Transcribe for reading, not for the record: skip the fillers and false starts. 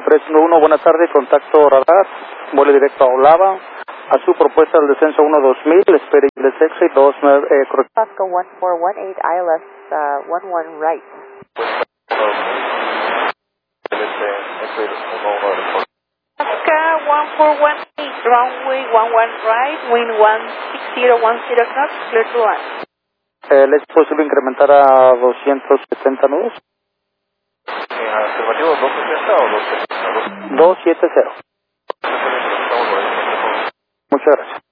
311, buenas tardes, contacto radar, vuelo directo a Olava, a su propuesta del descenso 1-2000, espere inglés exit 29, correcto. Pasco 1418, ILS 11 right. Alaska 1418, runway 11 right, wind 16010 knots, clear to land. ¿Es posible incrementar a 270 nudos? ¿Afirmativo 270 o 270? 270. Muchas gracias.